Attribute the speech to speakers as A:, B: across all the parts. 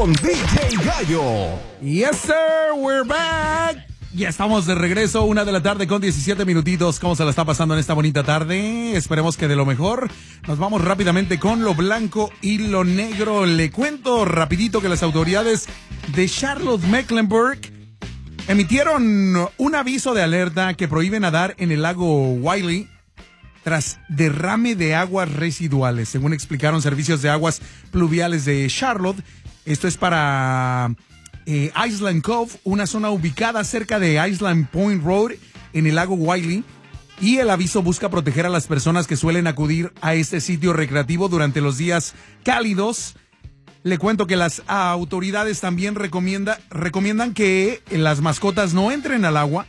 A: con DJ Gallo.
B: Yes, sir, we're back. Ya estamos de regreso, 1:17 p.m. ¿Cómo se la está pasando en esta bonita tarde? Esperemos que de lo mejor. Nos vamos rápidamente con lo blanco y lo negro. Le cuento rapidito que las autoridades de Charlotte-Mecklenburg emitieron un aviso de alerta que prohíbe nadar en el lago Wylie tras derrame de aguas residuales, según explicaron servicios de aguas pluviales de Charlotte. Esto es para Island Cove, una zona ubicada cerca de Island Point Road en el lago Wylie, y el aviso busca proteger a las personas que suelen acudir a este sitio recreativo durante los días cálidos. Le cuento que las autoridades también recomiendan que las mascotas no entren al agua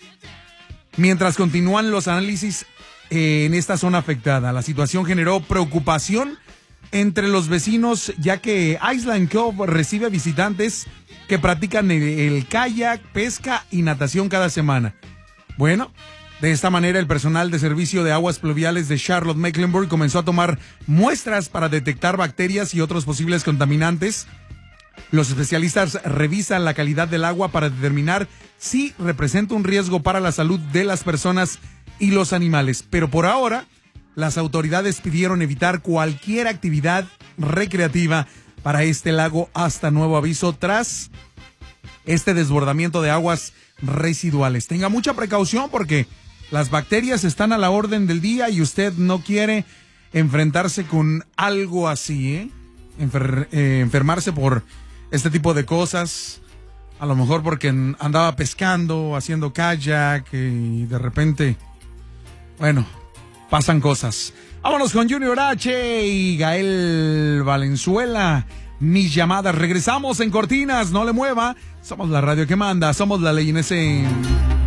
B: mientras continúan los análisis en esta zona afectada. La situación generó preocupación entre los vecinos, ya que Island Cove recibe visitantes que practican el kayak, pesca y natación cada semana. Bueno, de esta manera el personal de servicio de aguas pluviales de Charlotte-Mecklenburg comenzó a tomar muestras para detectar bacterias y otros posibles contaminantes. Los especialistas revisan la calidad del agua para determinar si representa un riesgo para la salud de las personas y los animales. Pero por ahora, las autoridades pidieron evitar cualquier actividad recreativa para este lago hasta nuevo aviso tras este desbordamiento de aguas residuales. Tenga mucha precaución porque las bacterias están a la orden del día y usted no quiere enfrentarse con algo así, ¿eh? Enfermarse por este tipo de cosas. A lo mejor porque andaba pescando, haciendo kayak y de repente, bueno, pasan cosas. Vámonos con Junior H y Gael Valenzuela. Mis llamadas. Regresamos en Cortinas. No le mueva. Somos la radio que manda. Somos la ley en ese...